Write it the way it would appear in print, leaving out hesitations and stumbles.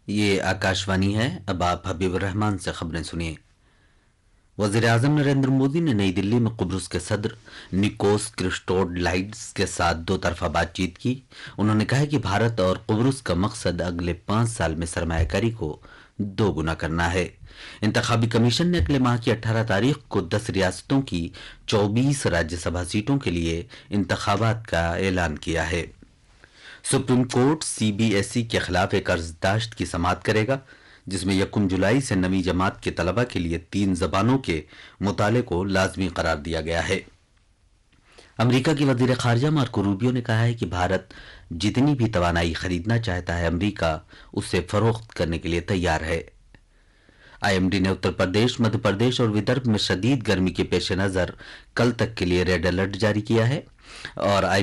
ये आकाशवाणी है। अब आप हबीब रहमान से खबरें सुनिए। वज़ीर-ए-आज़म नरेंद्र मोदी ने नई दिल्ली में कुब्रुस के सदर निकोस क्रिस्टोडलाइड्स के साथ दो तरफा बातचीत की। उन्होंने कहा कि भारत और कुब्रुस का मकसद अगले 5 साल में सरमायाकारी को दोगुना करना है। इंतखाबी कमीशन ने अगले माह की 18 तारीख को 10 रियासतों की 24 राज्यसभा सीटों के लिए इंतखाबात का ऐलान किया है। सुप्रीम कोर्ट सीबीएसई के खिलाफ एक अर्जदाश्त की समाअत करेगा, जिसमें 1 जुलाई से 9वीं जमात के तलबा के लिए 3 जबानों के मुताले को लाजमी करार दिया गया है। अमेरिका की वजीर खारजा मार्को रूबियो ने कहा है कि भारत जितनी भी तवानाई खरीदना चाहता है, अमेरिका उसे फरोख्त करने के लिए तैयार है। आईएमडी ने उत्तर प्रदेश, मध्य प्रदेश और विदर्भ में शदीद गर्मी के पेश नजर कल तक के लिए रेड अलर्ट जारी किया है और